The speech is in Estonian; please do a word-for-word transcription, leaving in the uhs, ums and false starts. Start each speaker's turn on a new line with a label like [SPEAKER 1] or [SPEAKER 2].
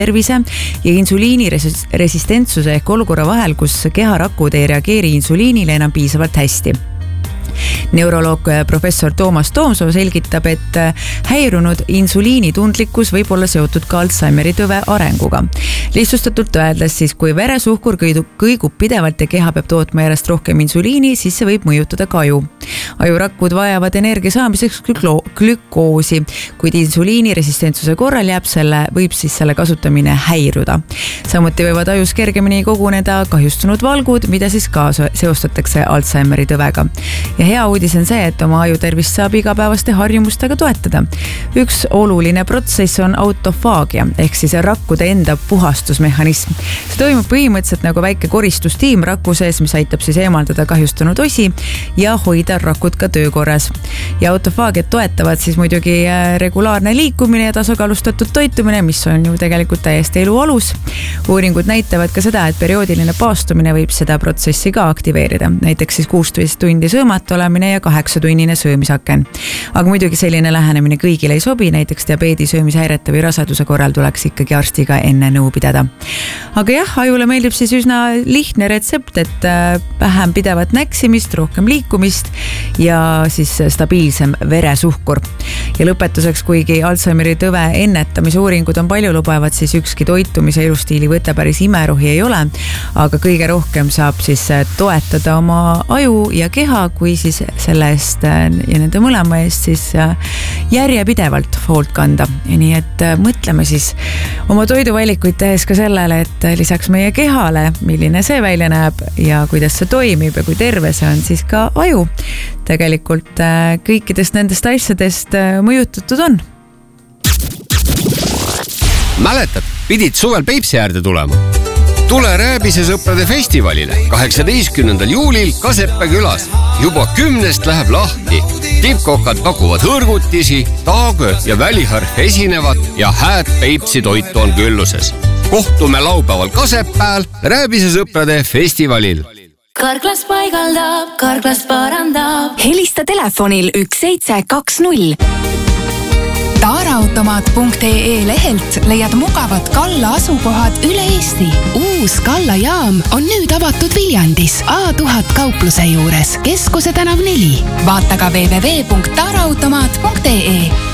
[SPEAKER 1] tervise ja insuliiniresistentsuse ehk olukorra vahel, kus keharakud ei reageeri insuliinile enam piisavalt hästi. Neuroloog professor Toomas Toomsoo selgitab, et häirunud insuliinitundlikkus võib olla seotud ka Alzheimeri tüve arenguga. Lihtsustatult öeldes siis, kui veresuhkur kõigub pidevalt ja keha peab tootma järjest rohkem insuliini, siis see võib mõjutada ka aju. Ajurakud vajavad energia saamiseks glükoosi, kuid insuliiniresistentsuse korral jääb selle, võib siis selle kasutamine häiruda. Samuti võivad ajus kergemini koguneda kahjustunud valgud, mida siis ka seostatakse Alzheimeri tüvega. Ja hea uudis on see, et oma ajutervist saab igapäevaste harjumustega toetada. Üks oluline protsess on autofaagia, ehk siis rakkude enda puhastusmehhanism. See toimub põhimõtteliselt nagu väike koristustiim raku sees, mis aitab siis eemaldada kahjustunud osi ja hoida rakud ka töökorras. Ja autofaagiat toetavad siis muidugi regulaarne liikumine ja tasakaalustatud toitumine, mis on ju tegelikult täiesti elu alus. Uuringud näitavad ka seda, et perioodiline paastumine võib seda protsessi ka aktiveerida. Näiteks siis kuusteist tundi söömata olemine ja kaheksa tunnine söömisaken. Aga muidugi selline lähenemine kõigile ei sobi, näiteks diabeedi söömishäirete või raseduse korral tuleks ikkagi arstiga enne nõu pidada. Aga jah, ajule meeldib siis üsna lihtne retsept, et vähem pidevat näksimist, rohkem liikumist ja siis stabiilsem veresuhkur. Ja lõpetuseks, kuigi Alzheimeri tüve ennetamise uuringud on palju lubavad, siis ükski toitumise elustiili võte päris imerohi ei ole, aga kõige rohkem saab siis toetada oma aju ja keha, kui siis selle eest ja nende mõlema eest siis järjepidevalt hoolt kanda. Nii et mõtleme siis oma toiduvalikuid tehes ka sellele, et lisaks meie kehale, milline see välja näeb ja kuidas see toimib ja kui terve see on, siis ka aju tegelikult kõikidest nendest asjadest mõjutatud on.
[SPEAKER 2] Mäletad, pidid suvel Peipsi äärde tulema? Tule Rääbise sõprade festivalile kaheksateistkümnendal juulil Kaseppe külas. Juba kümnest läheb lahti. Tippkokad pakuvad hõrgutisi, taagö ja väliharf esinevad ja hääd Peipsi toitu on külluses. Kohtume laupäeval Kasepääl Rääbise sõprade festivalil.
[SPEAKER 3] Karklas paigaldab, Karklas parandab.
[SPEAKER 4] Helista telefonil üks seitse kaks null. Taaraautomaat punkt ee lehelt leiad mugavad Kalla asukohad üle Eesti. Uus Kalla jaam on nüüd avatud Viljandis A tuhat kaupluse juures Keskuse tänav neli. Vaata ka w w w punkt taaraautomaat punkt ee.